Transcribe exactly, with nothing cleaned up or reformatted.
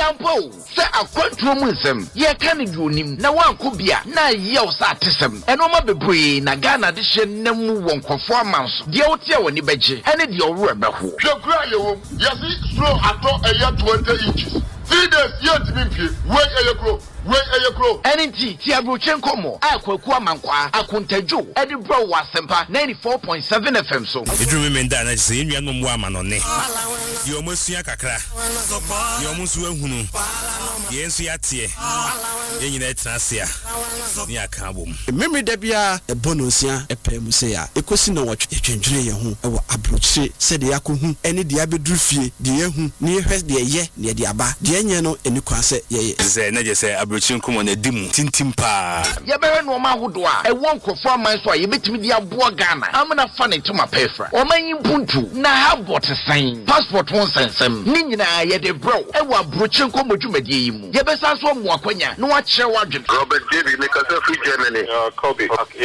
ampo se akwantro mu nsem ye ka ne duonim na wanko bia na yew sa atesem eno ma bebree na Ghana de hye namu wonkofo amanso de wote a woni beje ene de owo ebeho hwekura yewo yesi slow ato eya twenty inches three days yet bimfie we eyekro we eyekro enenti ti abrochen komo akwaku amankwa akontadwo ede bro wasempa ninety-four point seven F M so edru me nda na se enua no mo amanone ye omosua kakra ye omusu ahunu ye nsu yatie ye nyina etrasia ni aka bom memory da bia e bonosia e premu se ya ekosi na wotwe etwendwere ye ho e wo abroche se de yakohu ene de abedru fie de yehu ni hwes de ye ne de aba de enye no eni kwa se ye ze na je se abroche nkomo na dimu tintim pa ye bewe no ma hodo a e won kofo aman so a ye betimi de aboa Ghana amana fa ne tuma pefra o manyi puntu na habot sign passport won sensem ni nyina ye de bro e wo abroche nkomo dwumadie yi mu ye besa so mo akwanya no wa kire wadwen Robert David Nikasa free Germany uh Kobe